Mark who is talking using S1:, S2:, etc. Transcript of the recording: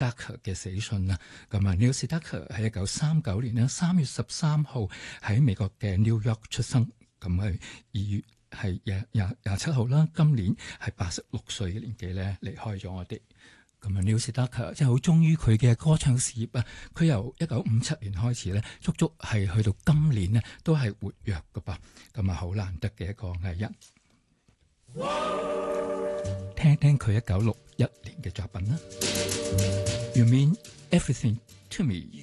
S1: Sedaka 嘅死訊啊。咁啊，Neil Sedaka 喺1939年咧3月13號喺美國嘅 New York 出生，咁係2月係27號啦。今年係86歲嘅年紀咧離開咗我哋。咁啊，Neil Sedaka 即係好忠於佢嘅歌唱事業啊！佢由1957年開始咧，足足係去到今年咧都係活躍㗎噃。咁啊，好難得嘅一個藝人。聽聽佢1961年嘅作品啦。You mean everything to me。